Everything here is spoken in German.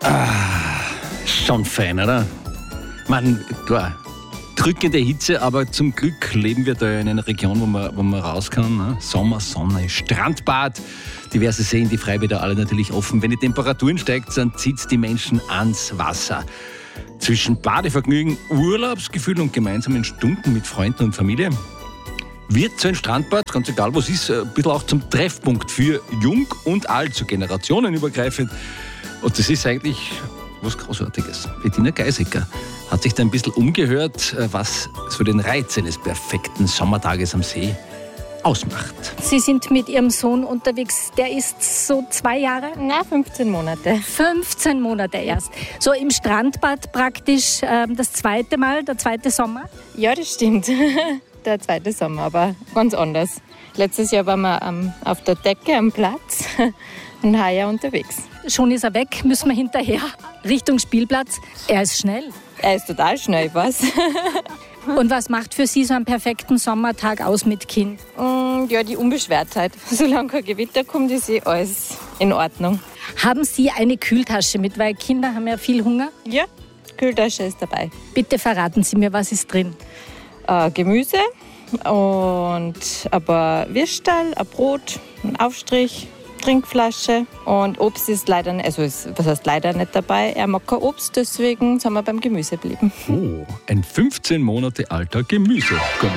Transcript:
Schon fein, oder? Man, klar, drückende Hitze, aber zum Glück leben wir da in einer Region, wo man raus kann. Ne? Sommer, Sonne, Strandbad, diverse Seen, die Freibäder alle natürlich offen. Wenn die Temperaturen steigt, dann zieht es die Menschen ans Wasser. Zwischen Badevergnügen, Urlaubsgefühl und gemeinsamen Stunden mit Freunden und Familie wird so ein Strandbad, ganz egal was ist, ein bisschen auch zum Treffpunkt für Jung und Alt, so generationenübergreifend. Und das ist eigentlich was Großartiges. Bettina Geisiger hat sich da ein bisschen umgehört, was so den Reiz eines perfekten Sommertages am See ausmacht. Sie sind mit Ihrem Sohn unterwegs, der ist so 2 Jahre? Na, 15 Monate. 15 Monate erst. So im Strandbad praktisch das zweite Mal, der zweite Sommer? Ja, das stimmt. Der zweite Sommer, aber ganz anders. Letztes Jahr waren wir auf der Decke am Platz und heuer unterwegs. Schon ist er weg, müssen wir hinterher Richtung Spielplatz. Er ist schnell. Er ist total schnell, was? Und was macht für Sie so einen perfekten Sommertag aus mit Kind? Ja, die Unbeschwertheit. Solange kein Gewitter kommt, ist alles in Ordnung. Haben Sie eine Kühltasche mit, weil Kinder haben ja viel Hunger? Ja, Kühltasche ist dabei. Bitte verraten Sie mir, was ist drin? Gemüse und ein paar Würstel, ein Brot, ein Aufstrich, Trinkflasche und Obst ist leider nicht, also was heißt leider nicht dabei. Er mag kein Obst, deswegen sind wir beim Gemüse geblieben. Oh, ein 15 Monate alter Gemüse.